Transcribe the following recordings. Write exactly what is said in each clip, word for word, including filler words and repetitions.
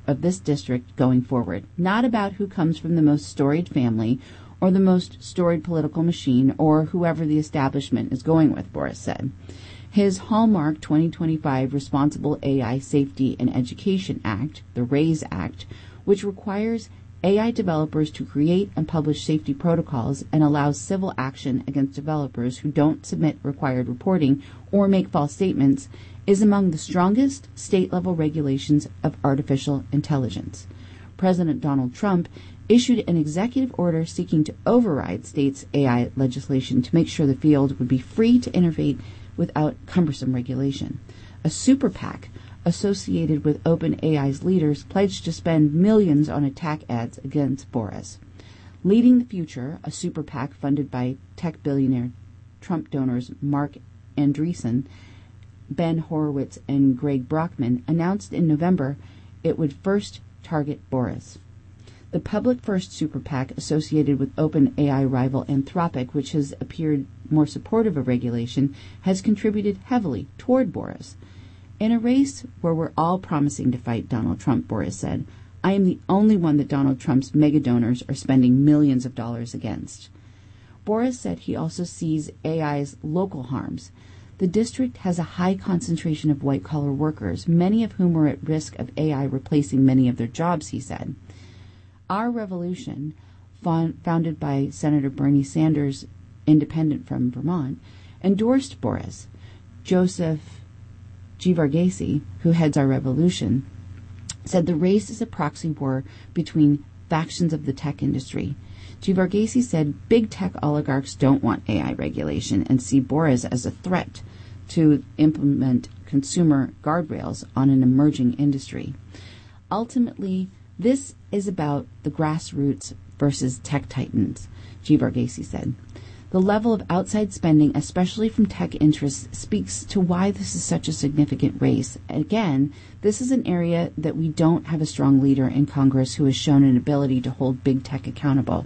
of this district going forward, not about who comes from the most storied family or the most storied political machine or whoever the establishment is going with, Boris said. His hallmark twenty twenty-five Responsible A I Safety and Education Act, the RAISE Act, which requires A I developers to create and publish safety protocols and allows civil action against developers who don't submit required reporting or make false statements, is among the strongest state-level regulations of artificial intelligence. President Donald Trump issued an executive order seeking to override states' A I legislation to make sure the field would be free to innovate without cumbersome regulation. A super PAC associated with OpenAI's leaders pledged to spend millions on attack ads against Boris. Leading the Future, a super PAC funded by tech billionaire Trump donors Mark Andreessen, Ben Horowitz, and Greg Brockman, announced in November it would first target Boris. The Public First super PAC associated with OpenAI rival Anthropic, which has appeared more supportive of regulation, has contributed heavily toward Boris. In a race where we're all promising to fight Donald Trump, Boris said, I am the only one that Donald Trump's mega donors are spending millions of dollars against. Boris said he also sees A I's local harms. The district has a high concentration of white-collar workers, many of whom are at risk of A I replacing many of their jobs, he said. Our Revolution, founded by Senator Bernie Sanders, independent from Vermont, endorsed Boris. Joseph Gevarghese, who heads Our Revolution, said the race is a proxy war between factions of the tech industry. Gevarghese said big tech oligarchs don't want A I regulation and see Boris as a threat to implement consumer guardrails on an emerging industry. Ultimately, this is about the grassroots versus tech titans, Gevarghese said. The level of outside spending, especially from tech interests, speaks to why this is such a significant race. Again, this is an area that we don't have a strong leader in Congress who has shown an ability to hold big tech accountable.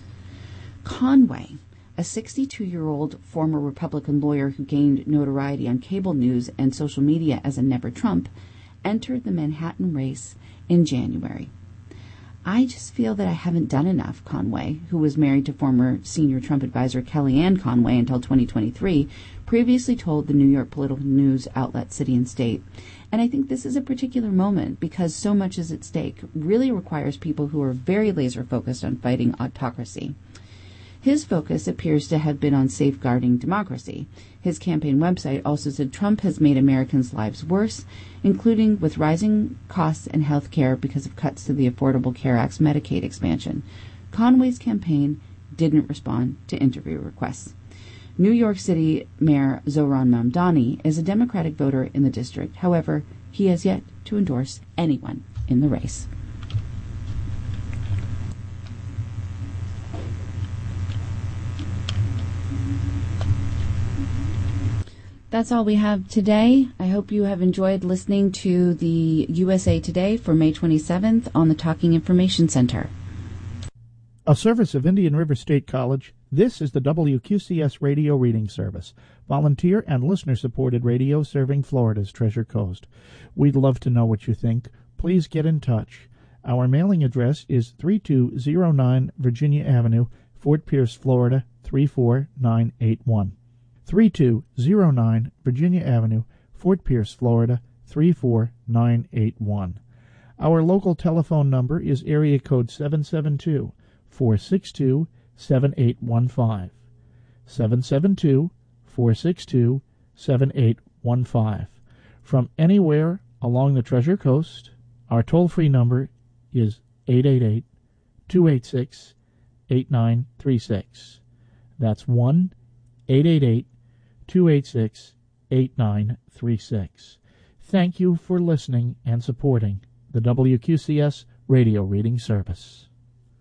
Conway, a sixty-two-year-old former Republican lawyer who gained notoriety on cable news and social media as a Never Trump, entered the Manhattan race in January. I just feel that I haven't done enough, Conway, who was married to former senior Trump advisor Kellyanne Conway until twenty twenty-three, previously told the New York political news outlet City and State. And I think this is a particular moment because so much is at stake, really requires people who are very laser-focused on fighting autocracy. His focus appears to have been on safeguarding democracy. His campaign website also said Trump has made Americans' lives worse, including with rising costs in health care because of cuts to the Affordable Care Act's Medicaid expansion. Conway's campaign didn't respond to interview requests. New York City Mayor Zohran Mamdani is a Democratic voter in the district. However, he has yet to endorse anyone in the race. That's all we have today. I hope you have enjoyed listening to the U S A Today for May twenty-seventh on the Talking Information Center. A service of Indian River State College, this is the W Q C S Radio Reading Service, volunteer and listener-supported radio serving Florida's Treasure Coast. We'd love to know what you think. Please get in touch. Our mailing address is three two zero nine Virginia Avenue, Fort Pierce, Florida, three four nine eight one. three two zero nine Virginia Avenue, Fort Pierce, Florida, three four nine eight one. Our local telephone number is area code seven seven two, four six two, seven eight one five. seven seven two, four six two, seven eight one five. From anywhere along the Treasure Coast, our toll-free number is eight eight eight, two eight six, eight nine three six. That's one eight eight eight, two eight six, eight nine three six. Thank you for listening and supporting the W Q C S Radio Reading Service.